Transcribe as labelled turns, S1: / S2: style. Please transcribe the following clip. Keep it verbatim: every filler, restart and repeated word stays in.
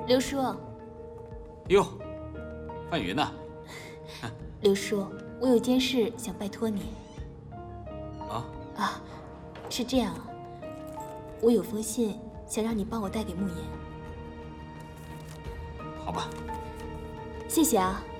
S1: 刘叔。
S2: 哟，范云呢？
S1: 刘叔，我有件事想拜托你。
S2: 啊
S1: 啊，是这样啊，我有封信想让你帮我带给慕言。
S2: 好吧。
S1: 谢谢啊。